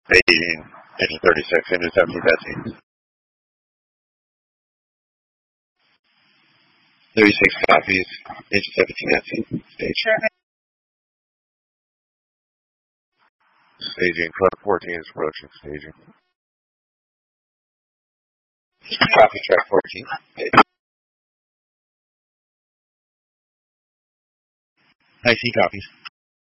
Staging, engine 36, engine 17 Betsy. 36 copies, engine 17 Betsy. Stage. Staging, truck 14 is approaching, staging. Copy, track 14. Stage. I see copies.